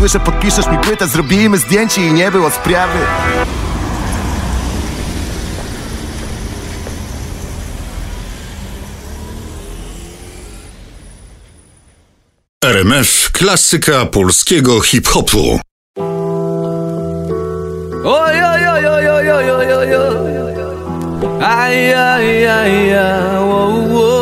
mówiły, że podpiszesz mi płytę, zrobimy zdjęcie i nie było sprawy. RMF, klasyka polskiego hip-hopu. Oj, oj, oj, oj, oj, oj, oj, oj, oj. Aj, aj, aj, aj, oj, oj.